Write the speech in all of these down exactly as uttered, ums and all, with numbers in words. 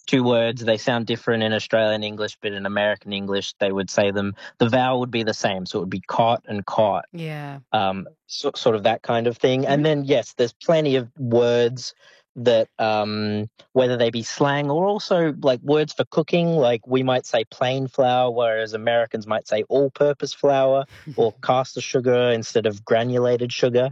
two words. They sound different in Australian English, but in American English, they would say them. The vowel would be the same, so it would be cot and cot. Yeah. Um, so, sort of that kind of thing. Mm-hmm. And then, yes, there's plenty of words that, um, whether they be slang or also like words for cooking, like we might say plain flour, whereas Americans might say all-purpose flour or caster sugar instead of granulated sugar.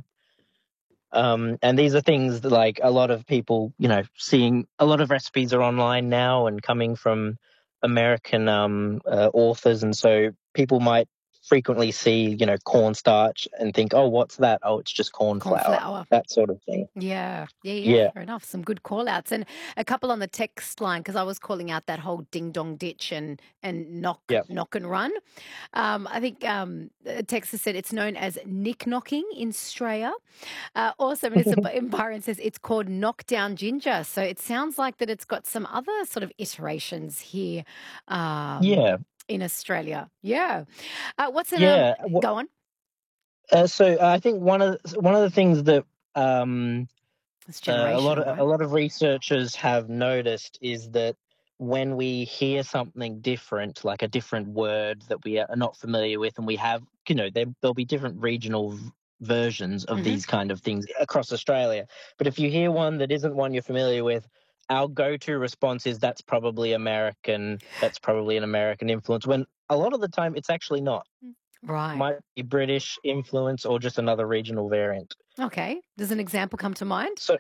Um, and these are things that, like, a lot of people, you know, seeing a lot of recipes are online now and coming from American um, uh, authors. And so people might frequently see, you know, cornstarch and think, oh, what's that? Oh, it's just corn, Corn flour, flour. that sort of thing. Yeah, yeah, yeah, Yeah. fair enough. Some good call outs. And a couple on the text line, because I was calling out that whole ding dong ditch and and knock Yeah. knock and run. Um, I think um, a texter said it's known as nick knocking in Australia. Uh, also, Minister Byron says it's called knockdown ginger. So it sounds like that it's got some other sort of iterations here um, Yeah. in Australia. Yeah. Uh, what's an Yeah. um? Wha- Go on. Uh, so I think one of the, one of the things that um, It's uh, a lot generational, of right? a lot of researchers have noticed is that when we hear something different, like a different word that we are not familiar with, and we have, you know, there, there'll be different regional v- versions of Mhm. these kind of things across Australia. But if you hear one that isn't one you're familiar with, our go-to response is that's probably American. That's probably an American influence. When a lot of the time it's actually not. Right. Might be British influence or just another regional variant. Okay. Does an example come to mind? So,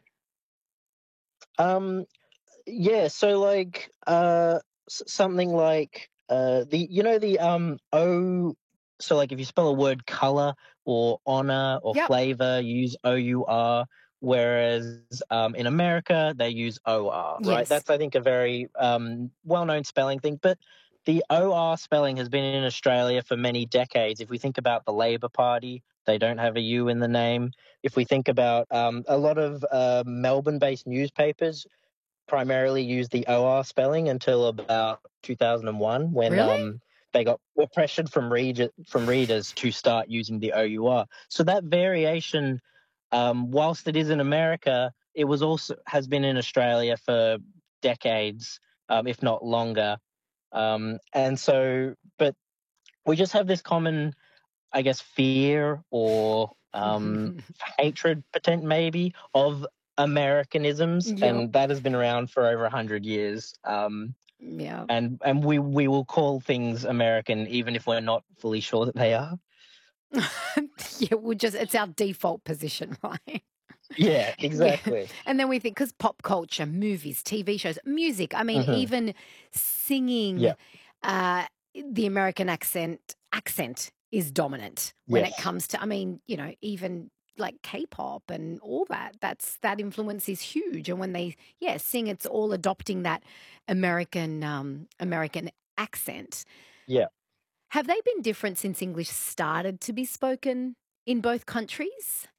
um, yeah, so like uh s- something like uh the you know the um O, so like if you spell a word color or honor or Yep. flavor, you use O U R, whereas um in America they use O R, right? Yes. That's, I think, a very um well-known spelling thing, but the O R spelling has been in Australia for many decades. If we think about the Labor Party, they don't have a U in the name. If we think about um, a lot of uh, Melbourne-based newspapers, primarily used the O R spelling until about two thousand one, when Really? um, they got were pressured from read, from readers to start using the O U R. So that variation, um, whilst it is in America, it was also has been in Australia for decades, um, if not longer. Um, and so, but we just have this common, I guess, fear or um, hatred, potent maybe, of Americanisms, Yep. and that has been around for over a hundred years. Um, Yeah. and and we we will call things American even if we're not fully sure that they are. Yeah, we just it's our default position, right? Yeah, Yeah. exactly. And then we think because pop culture, movies, T V shows, music, I mean, Hmm. even singing Yeah. uh the American accent accent is dominant when it Yes. comes to I mean, you know, even like K-pop and all that. That's that influence is huge. And when they yeah, sing, it's all adopting that American um American accent. Yeah. Have they been different since English started to be spoken in both countries?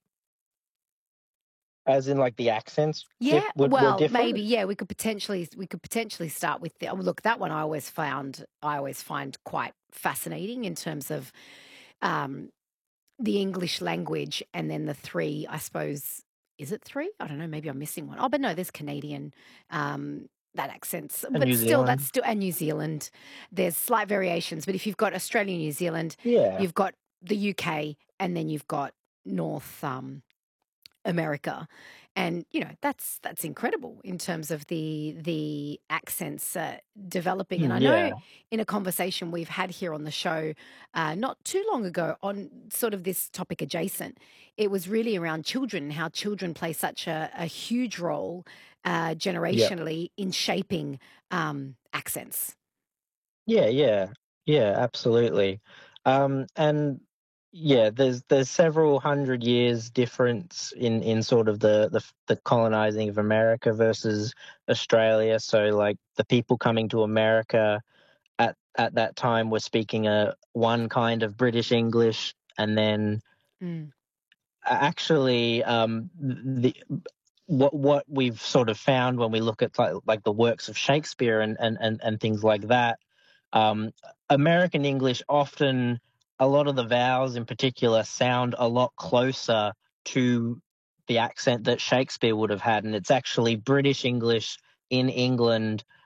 As in, like, the accents Yeah, dif- were, were well, maybe. different. Yeah, we could potentially we could potentially start with the oh, look, that one I always found I always find quite fascinating in terms of um, the English language and then the three, I suppose, is it three? I don't know, maybe I'm missing one. Oh, but no, there's Canadian, um, that accents, And but New still, that's Zealand. still, and New Zealand, there's slight variations. But if you've got Australia, New Zealand, Yeah. you've got the U K, and then you've got North um, America, and you know that's that's incredible in terms of the the accents uh, developing. And I Mm, know yeah. in a conversation we've had here on the show uh, not too long ago on sort of this topic adjacent, it was really around children and how children play such a, a huge role uh, Yeah. generationally in shaping um, accents. Yeah, yeah, yeah, absolutely. Um, and yeah, there's there's several hundred years difference in in sort of the the the colonizing of America versus Australia. So like the people coming to America at at that time were speaking a one kind of British English, and then Mm. a- actually um the what what we've sort of found when we look at like, like the works of Shakespeare and and and, and things like that, um, American English often, a lot of the vowels in particular sound a lot closer to the accent that Shakespeare would have had, and it's actually British English in England